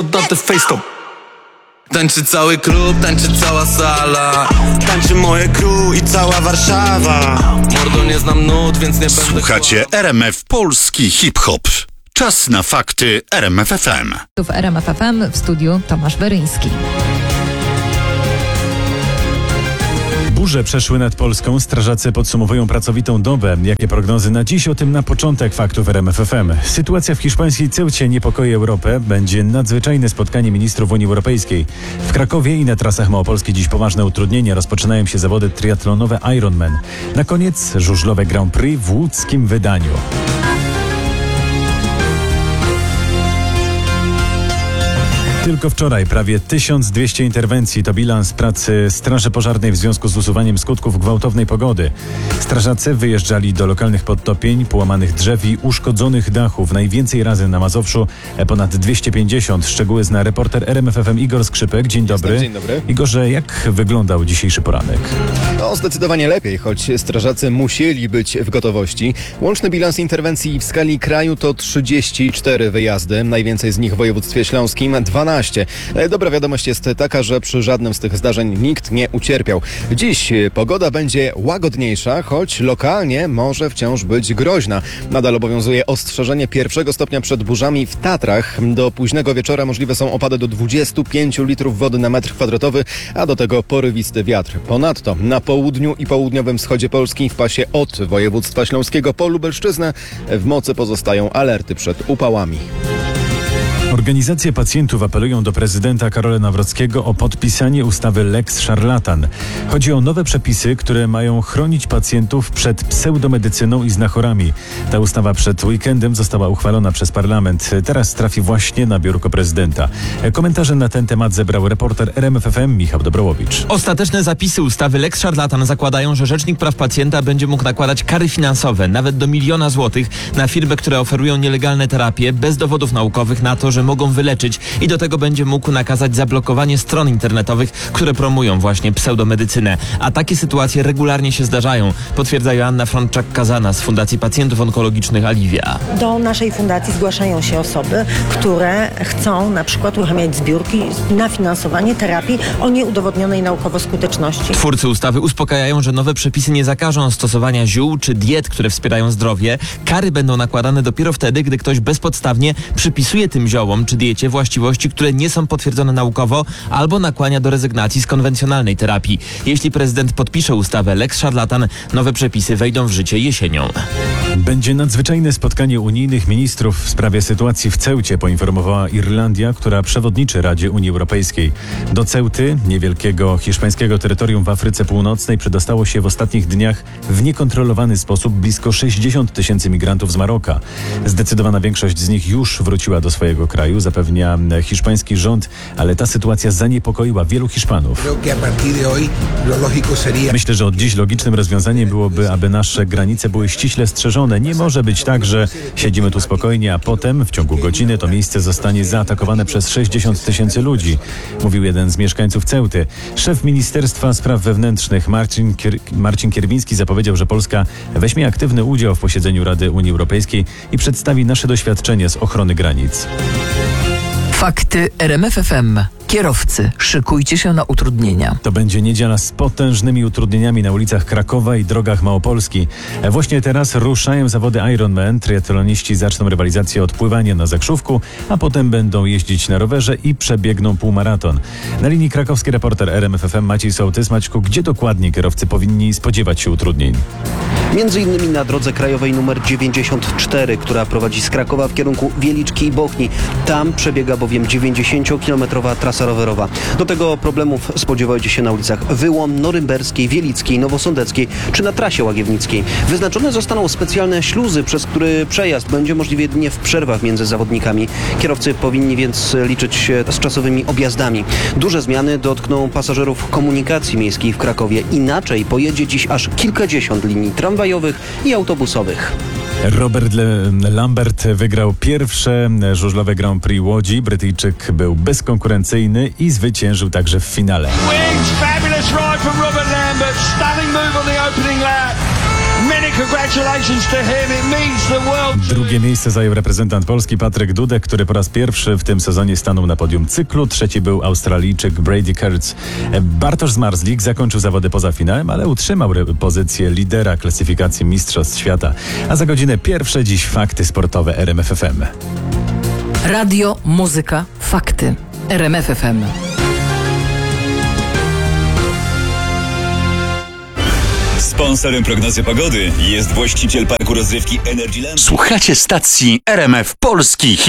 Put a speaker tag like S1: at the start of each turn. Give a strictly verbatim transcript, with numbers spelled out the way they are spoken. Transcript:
S1: Dante face Tańczy cały klub, tańczy cała sala.
S2: Tańczy moje crew i cała Warszawa.
S1: Mordo, nie znam nut, więc nie będę...
S3: Słuchacie R M F Polski Hip-Hop. Czas na fakty R M F F M.
S4: W R M F F M w studiu Tomasz Weryński.
S5: Burze przeszły nad Polską. Strażacy podsumowują pracowitą dobę. Jakie prognozy na dziś? O tym na początek faktów R M F F M. Sytuacja w hiszpańskiej Ceucie niepokoi Europę. Będzie nadzwyczajne spotkanie ministrów Unii Europejskiej. W Krakowie i na trasach małopolskiej dziś poważne utrudnienia. Rozpoczynają się zawody triatlonowe Ironman. Na koniec żużlowe Grand Prix w łódzkim wydaniu. Tylko wczoraj prawie tysiąc dwieście interwencji to bilans pracy Straży Pożarnej w związku z usuwaniem skutków gwałtownej pogody. Strażacy wyjeżdżali do lokalnych podtopień, połamanych drzew i uszkodzonych dachów. Najwięcej razy na Mazowszu, ponad dwieście pięćdziesiąt. Szczegóły zna reporter R M F F M Igor Skrzypek. Dzień dobry.
S6: Dzień dobry.
S5: Igorze, jak wyglądał dzisiejszy poranek?
S6: No, zdecydowanie lepiej, choć strażacy musieli być w gotowości. Łączny bilans interwencji w skali kraju to trzydzieści cztery wyjazdy, najwięcej z nich w województwie śląskim, dwanaście. Dobra wiadomość jest taka, że przy żadnym z tych zdarzeń nikt nie ucierpiał. Dziś pogoda będzie łagodniejsza, choć lokalnie może wciąż być groźna. Nadal obowiązuje ostrzeżenie pierwszego stopnia przed burzami w Tatrach. Do późnego wieczora możliwe są opady do dwudziestu pięciu litrów wody na metr kwadratowy, a do tego porywisty wiatr. Ponadto na południu i południowym wschodzie Polski w pasie od województwa śląskiego po Lubelszczyznę w mocy pozostają alerty przed upałami.
S5: Organizacje pacjentów apelują do prezydenta Karola Nawrockiego o podpisanie ustawy Lex Szarlatan. Chodzi o nowe przepisy, które mają chronić pacjentów przed pseudomedycyną i znachorami. Ta ustawa przed weekendem została uchwalona przez parlament. Teraz trafi właśnie na biurko prezydenta. Komentarze na ten temat zebrał reporter R M F F M Michał Dobrołowicz.
S7: Ostateczne zapisy ustawy Lex Szarlatan zakładają, że Rzecznik Praw Pacjenta będzie mógł nakładać kary finansowe, nawet do miliona złotych, na firmy, które oferują nielegalne terapie bez dowodów naukowych na to, że mogą wyleczyć, i do tego będzie mógł nakazać zablokowanie stron internetowych, które promują właśnie pseudomedycynę. A takie sytuacje regularnie się zdarzają, potwierdza Joanna Frączak-Kazana z Fundacji Pacjentów Onkologicznych Aliwia.
S8: Do naszej fundacji zgłaszają się osoby, które chcą na przykład uruchamiać zbiórki na finansowanie terapii o nieudowodnionej naukowo skuteczności.
S7: Twórcy ustawy uspokajają, że nowe przepisy nie zakażą stosowania ziół czy diet, które wspierają zdrowie. Kary będą nakładane dopiero wtedy, gdy ktoś bezpodstawnie przypisuje tym ziołom czy diecie właściwości, które nie są potwierdzone naukowo, albo nakłania do rezygnacji z konwencjonalnej terapii. Jeśli prezydent podpisze ustawę Lex Szarlatan, nowe przepisy wejdą w życie jesienią.
S5: Będzie nadzwyczajne spotkanie unijnych ministrów w sprawie sytuacji w Ceucie, poinformowała Irlandia, która przewodniczy Radzie Unii Europejskiej. Do Ceuty, niewielkiego hiszpańskiego terytorium w Afryce Północnej, przedostało się w ostatnich dniach w niekontrolowany sposób blisko sześćdziesiąt tysięcy migrantów z Maroka. Zdecydowana większość z nich już wróciła do swojego kraju, zapewnia hiszpański rząd, ale ta sytuacja zaniepokoiła wielu Hiszpanów. Myślę, że od dziś logicznym rozwiązaniem byłoby, aby nasze granice były ściśle strzeżone. Nie może być tak, że siedzimy tu spokojnie, a potem w ciągu godziny to miejsce zostanie zaatakowane przez sześćdziesiąt tysięcy ludzi, mówił jeden z mieszkańców Ceuty. Szef Ministerstwa Spraw Wewnętrznych Marcin, Kier- Marcin Kierwiński zapowiedział, że Polska weźmie aktywny udział w posiedzeniu Rady Unii Europejskiej i przedstawi nasze doświadczenie z ochrony granic.
S9: Fakty R M F F M. Kierowcy, szykujcie się na utrudnienia.
S5: To będzie niedziela z potężnymi utrudnieniami na ulicach Krakowa i drogach Małopolski. Właśnie teraz ruszają zawody Ironman. Triatloniści zaczną rywalizację od pływania na zakrzówku, a potem będą jeździć na rowerze i przebiegną półmaraton. Na linii krakowski reporter R M F F M Maciej Sołtys. Maćku, gdzie dokładnie kierowcy powinni spodziewać się utrudnień?
S10: Między innymi na drodze krajowej numer dziewięćdziesiąt cztery, która prowadzi z Krakowa w kierunku Wieliczki i Bochni. Tam przebiega bowiem dziewięćdziesięciokilometrowa trasa rowerowa. Do tego problemów spodziewajcie się na ulicach Wyłom, Norymberskiej, Wielickiej, Nowosądeckiej czy na trasie łagiewnickiej. Wyznaczone zostaną specjalne śluzy, przez które przejazd będzie możliwy jedynie w przerwach między zawodnikami. Kierowcy powinni więc liczyć się z czasowymi objazdami. Duże zmiany dotkną pasażerów komunikacji miejskiej w Krakowie. Inaczej pojedzie dziś aż kilkadziesiąt linii tramwajowych i autobusowych.
S5: Robert Le- Lambert wygrał pierwsze żużlowe Grand Prix Łodzi. Brytyjczyk był bezkonkurencyjny i zwyciężył także w finale.
S11: Wins, fabulous ride from Robert Lambert, stunning move on the opening lap. Many congratulations to him. It means the world.
S5: Drugie miejsce zajął reprezentant Polski Patryk Dudek, który po raz pierwszy w tym sezonie stanął na podium cyklu. Trzeci był Australijczyk Brady Kurtz. Bartosz Zmarzlik zakończył zawody poza finałem, ale utrzymał re- pozycję lidera klasyfikacji Mistrzostw Świata. A za godzinę pierwsze dziś fakty sportowe R M F F M.
S9: Radio, muzyka, fakty. R M F F M.
S12: Sponsorem prognozy pogody jest właściciel parku rozrywki Energyland.
S3: Słuchacie stacji R M F Polski Hip